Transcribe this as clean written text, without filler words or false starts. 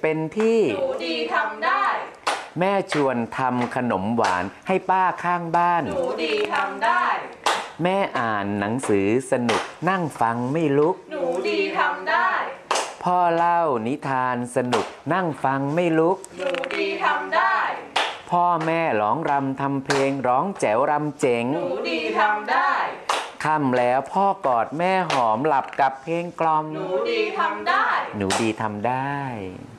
เป็นที่หนูดีทำได้แม่ชวนทำขนมหวานให้ป้าข้างบ้านหนูดีทำได้แม่อ่านหนังสือสนุกนั่งฟังไม่ลุกหนูดีทำได้พ่อเล่านิทานสนุกนั่งฟังไม่ลุกหนูดีทำได้พ่อแม่ร้องรำทำเพลงร้องแจ๋วรำเจ๋งหนูดีทำได้ค่ำแล้วพ่อกอดแม่หอมหลับกับเพลงกล่อมหนูดีทำได้หนูดีทำได้